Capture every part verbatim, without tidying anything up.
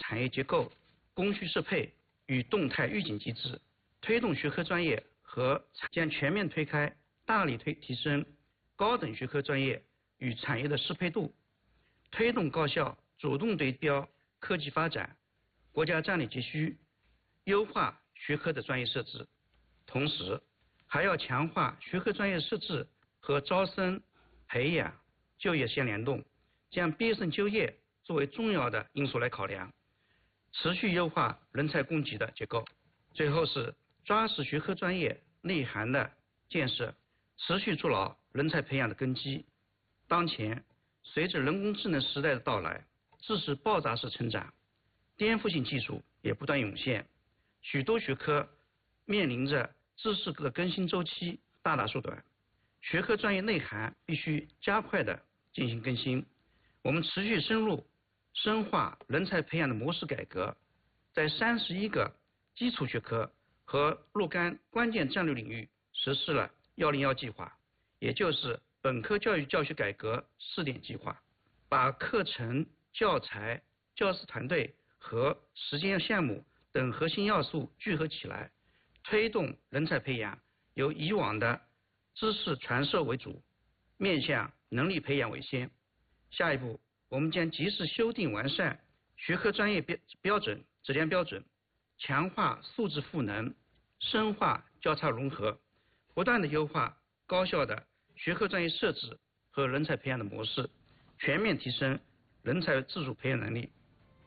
产业结构、供需适配与动态预警机制，推动学科专业和将全面推开，大力推提升高等学科专业与产业的适配度，推动高校主动对标科技发展、国家战略急需，优化学科的专业设置。同时，还要强化学科专业设置和招生、培养、就业相联动，将毕业生就业作为重要的因素来考量，持续优化人才供给的结构。最后是抓实学科专业内涵的建设，持续筑牢人才培养的根基。当前，随着人工智能时代的到来，知识爆炸式成长，颠覆性技术也不断涌现，许多学科面临着知识的更新周期大大缩短，学科专业内涵必须加快的进行更新。我们持续深入深化人才培养的模式改革，在三十一个基础学科和若干关键战略领域实施了幺零幺计划，也就是本科教育教学改革试点计划，把课程、教材、教师团队和实践项目等核心要素聚合起来，推动人才培养由以往的知识传授为主，面向能力培养为先。下一步，我们将及时修订完善学科专业标标准、质量标准，强化素质赋能，深化交叉融合，不断的优化高校的学科专业设置和人才培养的模式，全面提升人才自主培养能力。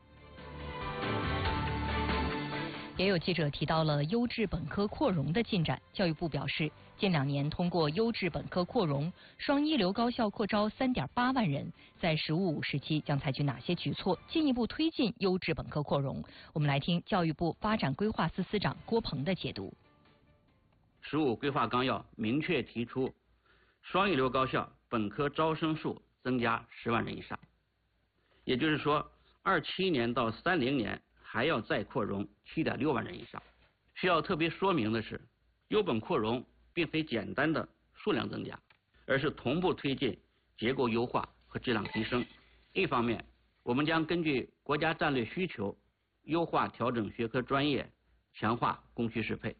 也有记者提到了优质本科扩容的进展。教育部表示，近两年通过优质本科扩容，双一流高校扩招 三点八万人。在“十五五”时期将采取哪些举措，进一步推进优质本科扩容？我们来听教育部发展规划司司长郭鹏的解读。 十五规划纲要明确提出，双一流高校本科招生数增加十万人以上，也就是说，二七年到三零年还要再扩容 七点六万人以上。需要特别说明的是，优本扩容并非简单的数量增加，而是同步推进结构优化和质量提升。一方面，我们将根据国家战略需求，优化调整学科专业，强化供需适配；